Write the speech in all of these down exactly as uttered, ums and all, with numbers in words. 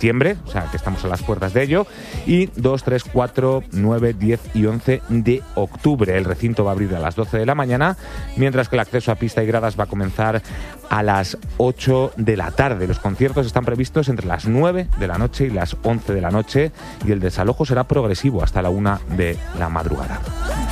septiembre, o sea que estamos a las puertas de ello, y dos, tres, cuatro, nueve, diez y once de octubre. El recinto va a abrir a las doce de la mañana, mientras que el acceso a pista y gradas va a comenzar a las ocho de la tarde. Los conciertos están previstos entre las nueve de la noche y las once de la noche, y el desalojo será progresivo hasta la una de la madrugada.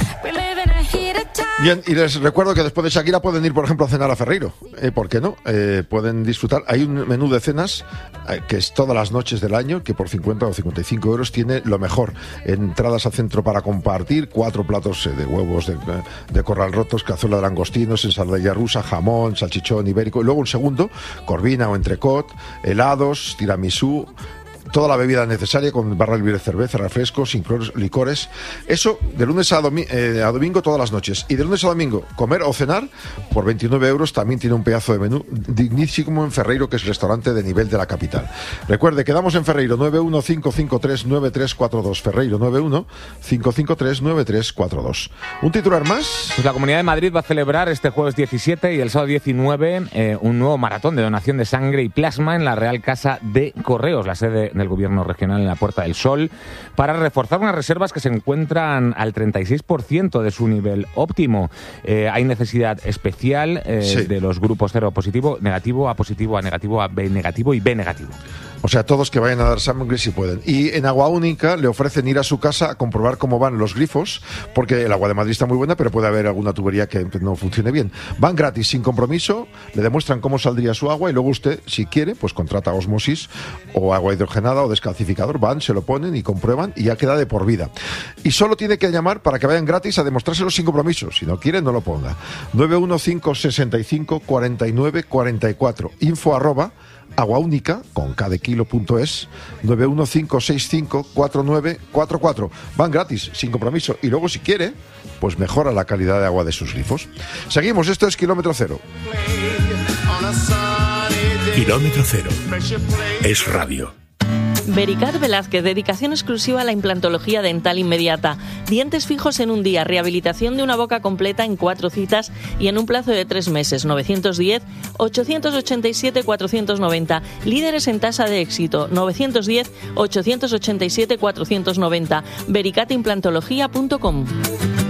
Bien, y les recuerdo que después de Shakira pueden ir, por ejemplo, a cenar a Ferreiro. Eh, ¿Por qué no? Eh, pueden disfrutar. Hay un menú de cenas eh, que es todas las noches del año, que por cincuenta o cincuenta y cinco euros tiene lo mejor. Entradas al centro para compartir, cuatro platos eh, de huevos de, de corral rotos, cazuela de langostinos, ensalada rusa, jamón, salchichón ibérico. Y luego un segundo, corvina o entrecot, helados, tiramisú, toda la bebida necesaria con barra libre de cerveza, refrescos, incluso licores. Eso de lunes a, domi- eh, a domingo todas las noches. Y de lunes a domingo comer o cenar por veintinueve euros. También tiene un pedazo de menú dignísimo en Ferreiro, que es el restaurante de nivel de la capital. Recuerde, quedamos en Ferreiro, nueve uno cinco cinco tres nueve tres cuatro dos. Ferreiro, nueve uno cinco cinco tres nueve tres cuatro dos. ¿Un titular más? Pues la Comunidad de Madrid va a celebrar este jueves diecisiete y el sábado diecinueve eh, un nuevo maratón de donación de sangre y plasma en la Real Casa de Correos, la sede del Gobierno regional en la Puerta del Sol, para reforzar unas reservas que se encuentran al treinta y seis por ciento de su nivel óptimo. Eh, hay necesidad especial eh, sí. de los grupos cero positivo, negativo, A positivo, A negativo, A B negativo y B negativo. O sea, todos que vayan a dar sangre si pueden. Y en Agua Única le ofrecen ir a su casa a comprobar cómo van los grifos, porque el agua de Madrid está muy buena, pero puede haber alguna tubería que no funcione bien. Van gratis, sin compromiso, le demuestran cómo saldría su agua y luego usted, si quiere, pues contrata osmosis o agua hidrogenada o descalcificador. Van, se lo ponen y comprueban y ya queda de por vida. Y solo tiene que llamar para que vayan gratis a demostrárselo sin compromiso. Si no quiere, no lo ponga. nueve uno cinco seis cinco cuatro nueve cuatro cuatro. Info arroba Agua Única, con cada kilo punto es, nueve uno cinco seis cinco cuatro nueve cuatro cuatro. Van gratis, sin compromiso. Y luego, si quiere, pues mejora la calidad de agua de sus grifos. Seguimos, esto es Kilómetro Cero. Kilómetro Cero. Es radio. Vericat Velázquez, dedicación exclusiva a la implantología dental inmediata. Dientes fijos en un día, rehabilitación de una boca completa en cuatro citas y en un plazo de tres meses. novecientos diez, ochocientos ochenta y siete, cuatrocientos noventa. Líderes en tasa de éxito. novecientos diez, ochocientos ochenta y siete, cuatrocientos noventa. vericat implantología punto com.